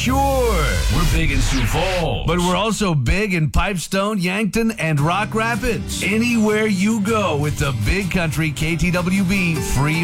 Sure. We're big in Sioux Falls. But we're also big in Pipestone, Yankton, and Rock Rapids. Anywhere you go with the Big Country KTWB free